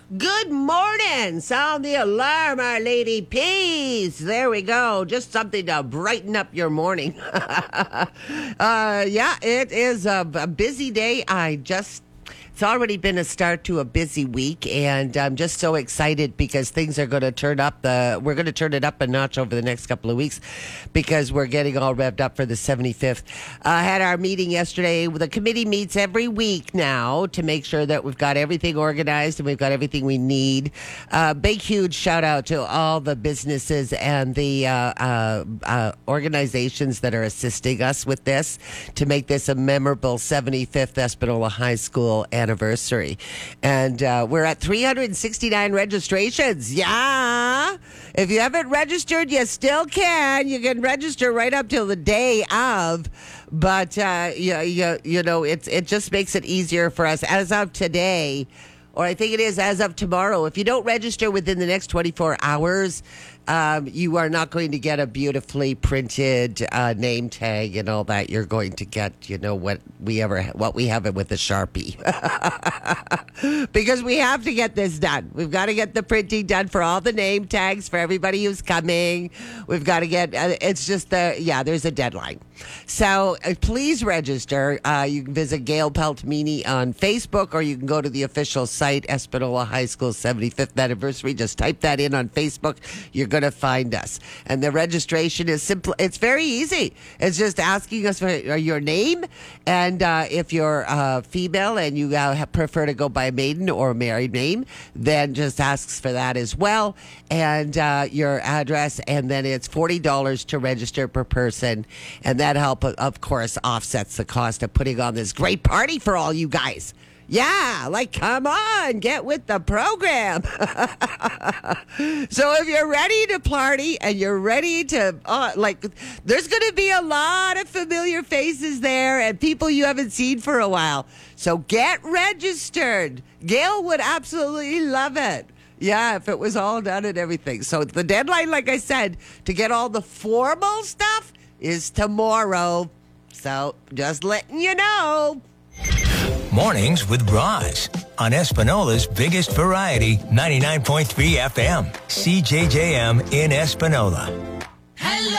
Good morning. Sound the alarm, Our Lady. Peace. There we go. Just something to brighten up your morning. Yeah, it is a busy day. It's already been a start to a busy week, and I'm just so excited because things are going to turn up. We're going to turn it up a notch over the next couple of weeks because we're getting all revved up for the 75th. Had our meeting yesterday. The committee meets every week now to make sure that we've got everything organized and we've got everything we need. Big, huge shout out to all the businesses and the organizations that are assisting us with this to make this a memorable 75th Espanola High School anniversary. And we're at 369 registrations. Yeah. If you haven't registered, you still can. You can register right up till the day of. But, it just makes it easier for us as of today. Or I think it is as of tomorrow. If you don't register within the next 24 hours, you are not going to get a beautifully printed name tag and all that. You're going to get, what we have it with a Sharpie. Because we have to get this done. We've got to get the printing done for all the name tags for everybody who's coming. We've got to get, it's just there's a deadline. So please register. You can visit Gail Peltomini on Facebook, or you can go to the official site, Espanola High School 75th anniversary. Just type that in on Facebook. You're going to find us. And the registration is simple. It's very easy. It's just asking us for your name. And if you're female and you prefer to go by maiden or married name, then just asks for that as well. And your address. And then it's $40 to register per person. And that help, of course, offsets the cost of putting on this great party for all you guys. Yeah, come on, get with the program. So if you're ready to party and you're ready to, there's going to be a lot of familiar faces there and people you haven't seen for a while. So get registered. Gail would absolutely love it. Yeah, if it was all done and everything. So the deadline, like I said, to get all the formal stuff is tomorrow. So just letting you know. Mornings with Roz on Espanola's biggest variety, 99.3 FM, CJJM in Espanola. Hello.